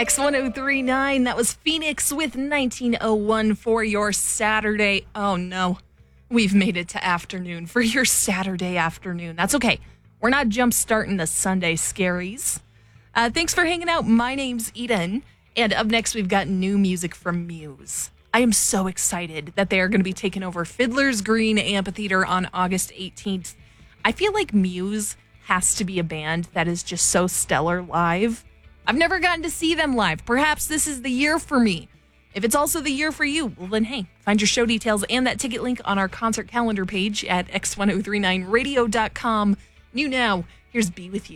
X1039, that was Phoenix with 1901 for your Saturday. Oh no, we've made it to afternoon for your Saturday afternoon. That's okay. We're not jump starting the Sunday scaries. Thanks for hanging out. My name's Eden. And up next, we've got new music from Muse. I am so excited that they are going to be taking over Fiddler's Green Amphitheater on August 18th. I feel like Muse has to be a band that is just so stellar live. I've never gotten to see them live. Perhaps this is the year for me. If it's also the year for you, well then, hey, find your show details and that ticket link on our concert calendar page at x1039radio.com. New now, here's Be With You.